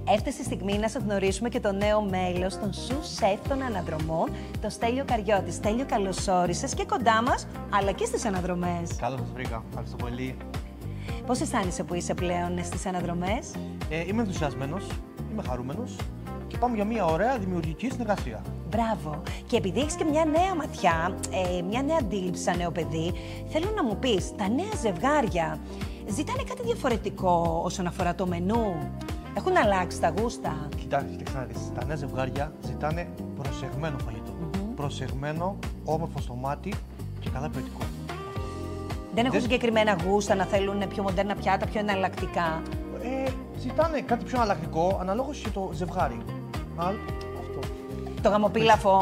Έφτασε η στιγμή να σας γνωρίσουμε και το νέο μέλος των Sous Chef των αναδρομών, τον Στέλιο Καριώτη. Στέλιο, καλώς όρισες και κοντά μας, αλλά και στις αναδρομές. Καλώς σας βρήκα. Ευχαριστώ πολύ. Πώς αισθάνεσαι που είσαι πλέον στις αναδρομές? Είμαι ενθουσιασμένος, είμαι χαρούμενος και πάμε για μια ωραία δημιουργική συνεργασία. Μπράβο. Και επειδή έχεις και μια νέα ματιά, μια νέα αντίληψη σαν νέο παιδί, θέλω να μου πεις, τα νέα ζευγάρια ζητάνε κάτι διαφορετικό όσον αφορά το μενού? Έχουν αλλάξει τα γούστα? Κοιτάξτε να δεις, τα νέα ζευγάρια ζητάνε προσεγμένο φαγητό. Προσεγμένο, όμορφο στο μάτι και καλά ποιοτικό. Δεν έχουν συγκεκριμένα γούστα να θέλουν πιο μοντέρνα πιάτα, πιο εναλλακτικά? Ζητάνε κάτι πιο εναλλακτικό, αναλόγως και το ζευγάρι. Αυτό. Το γαμοπίλαφο